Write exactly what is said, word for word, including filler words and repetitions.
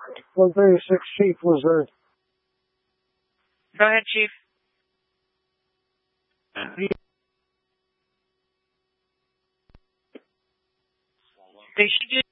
What thirty-six, Chief, was there? Go ahead, Chief. They should just